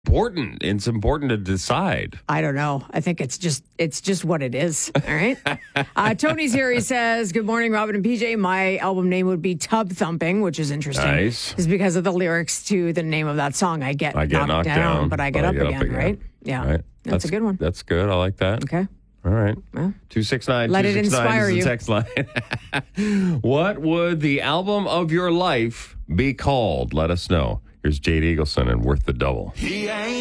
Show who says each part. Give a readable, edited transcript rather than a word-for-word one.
Speaker 1: important. It's important to decide.
Speaker 2: I don't know. I think it's just what it is. All right. Tony's here. He says, "Good morning, Robin and PJ. My album name would be Tub Thumping," which is interesting.
Speaker 1: Nice.
Speaker 2: It's because of the lyrics to the name of that song. I get knocked down, but I get up again. Right? Yeah.
Speaker 1: Right.
Speaker 2: That's a good one.
Speaker 1: That's good. I like that.
Speaker 2: Okay.
Speaker 1: All right.
Speaker 2: Well,
Speaker 1: 269.
Speaker 2: let it inspire
Speaker 1: is the
Speaker 2: you.
Speaker 1: text line. What would the album of your life be called? Let us know. Here's Jade Eagleson and Worth the Double.